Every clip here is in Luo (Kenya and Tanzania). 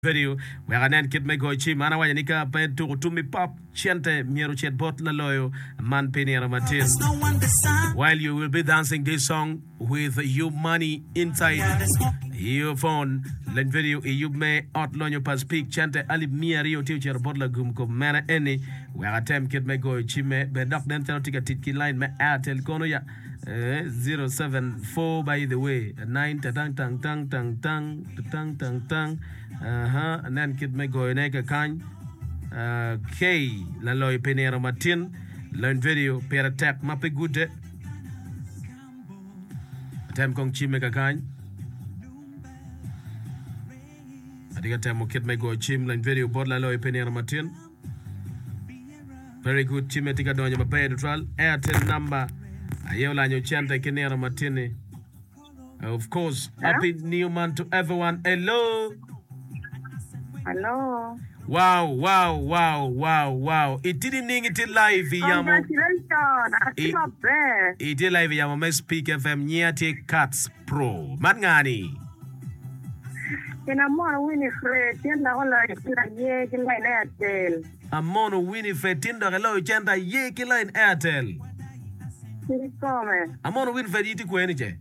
video we ganan kit me go chi mana wanya nika pa to me pop chente miero chet bot la loyo man penera matin while you will be dancing this song with your money inside your phone len video you may outline your pas speak chente ali miero teacher bot la gum ko mana any we atem kit me go chi me be doc den tika tiki line me airtel kono ya 074 by the way 9 tang tang tang tang tang tang tang tang and then kid me go neka kan k la loy penera matin learn video pera tap mape good tem kong chi me ka kan adiga tem kid me go chim learn video bot la loy penera matin very good chi me tika donya mape neutral airtel number ayo la nyo chanta kenera matini. Of course, happy new month to everyone. Hello. Hello. Wow. It didn't ning it live yamo. Congratulations. It live yamo me speak FM Nyate Cats Pro. Mangani. Kina mono Winifred tienda hola kila ye kila Airtel. Amono Winifred tienda hello chanta ye kila Airtel. Come. Amono Winifred iti kweni che.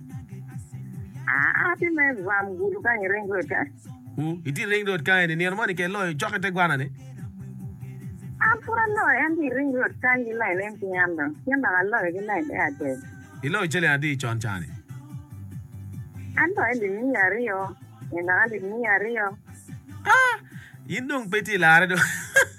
Ati me vam gulu kan ringo ka. Iti ringo ka ni normani ke loy chokete gwana ni. Apura no andi ringo kan ni lai lem tianda. Tienda gallo ke lai Airtel. Ilo chele adi chon chani. Ando andi ni ario. Enda andi ni ario. Indong peti lare do.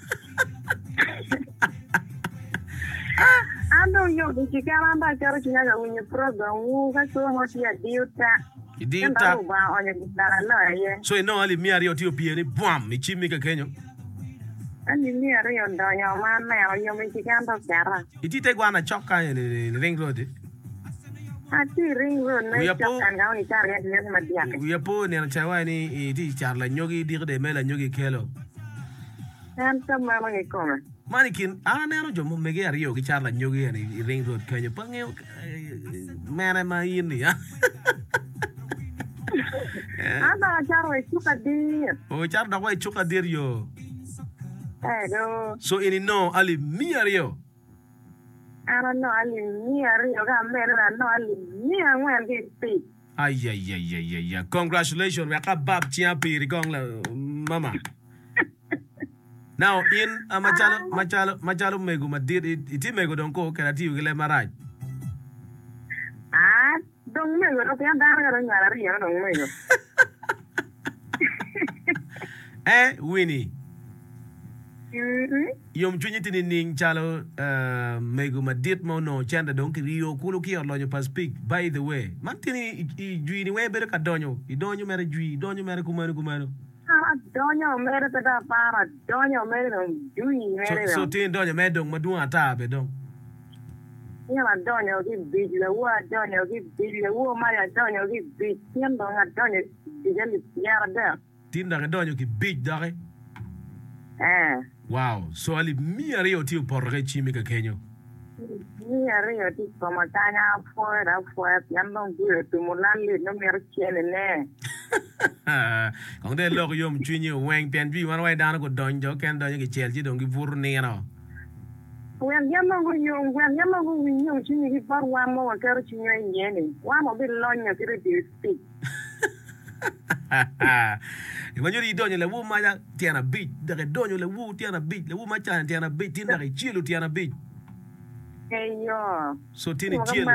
Ando yo bichikara anda karo chinaga unye program ka so mo tia diuta. Diuta. Ba onye dara la ye. So no ali mi ari oti opie ni bam mi chimi ka kenyo. Ani mi ari on do yo ma na yo mi chikamba kara. Iti te gwana choka ni ring road. Ati ring road na choka nga ni kara ni ma dia. Uya po ni na chawa ni iti charla nyogi di de mela nyogi kelo. Anta mama ni koma. Manikin nero jomo mege ari yo ki charla nyogi ni ring road kenyo pangeo mere ma yini ya. Anda charla chuka dir. O charla kwa chuka dir yo. Ego. So ini no ali mi ari yo. Ana no ali mi ari yo ga mere no ali mi angwan di pi. Ay. Congratulations. We ka bab tia piri gong la mama. Now in machalo megu madir iti megu donko kerati ugile maraj. Dong megu ro pian dar ga ngara ri dong megu. Winnie. Yom chunyi tini ning chalo megu madit mo no chanda donki rio kulu ki orlo pas speak. By the way, mantini jui ni webe ka donyo. Idonyo mere jui, donyo mere kumano. Donyo mere ta para donyo mere jui mere. So tin donyo mere dong madu ata be dong. Yala donyo ki bijle wa donyo ki bijle wa maya donyo ki bij tin donga donyo bijeli yara da. Tin da donyo ki bij dare. Wow, so ali mi ari oti porre chimi ka kenyo. Mi ari oti komatanya fuera yandong gure tumulali no mer chele ne. Kong de log yom chunyi weng pen bi wan wai dana ko donjo ken donyo ki chelji dongi vur ne no. Wen yama go winyo chunyi ki par wa mo kero chunyi yene. Wa mo bi lonyo kire di speak. When you donyo le wu ma ya tiana beat, de donyo le wu tiana beat, le wu ma chan tiana beat, tinda ke chilu tiana beat. Hey yo. So tini chilu.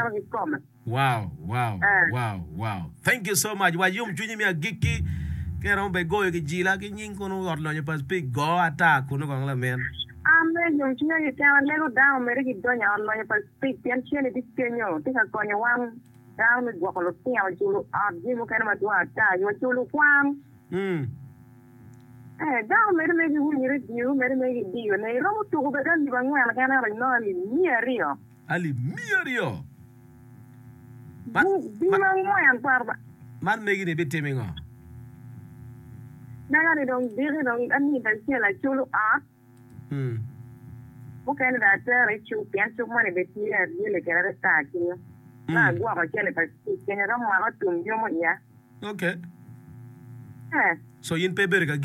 Wow. Thank you so much. Wa yum chunyi mi agiki kero be go ki jila ki nyin kono orlo nyo pas speak go attack kuno kong la men. Ame yung chunyi tiana lego down mere ki donyo orlo nyo pas speak pian chele di kenyo tika konyo wam down mi gwa kolo tiya chulu jimu kana matwa ta yo chulu kwam. Down mere me hu review mere me dio ne ro tu ko bedan di bangwa la kana no ali mierio. Man megi ne bete mengo. Naga ni dong dire dong ani da chela chulu a. Mo kana da tere chu pian chu mane beti le kana ta ki. Na gwa ba chele pa ki ne ro ma tum yo mo ya. Okay. Eh. So yin pe berga